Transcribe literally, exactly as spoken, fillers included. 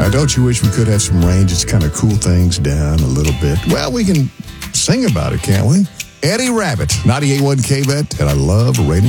Now, don't you wish we could have some rain just to kind of cool things down a little bit? Well, we can sing about it, can't we? Eddie Rabbitt, ninety-eight point one K-Bet, and I love rainy